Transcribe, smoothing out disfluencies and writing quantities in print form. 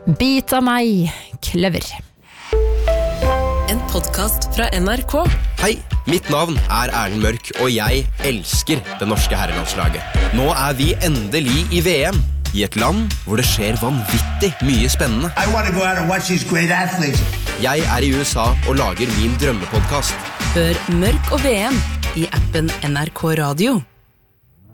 Bit av meg, Clever. En podcast fra NRK. Hei, mitt navn Erlend Mørk, og jeg elsker det norske herrelandslaget. Nå vi endelig i VM, i et land hvor det skjer vanvittig mye spennende. I want to go out and watch these great athletes. Jeg i USA og lager min drømmepodcast. Hør Mørk og VM i appen NRK Radio.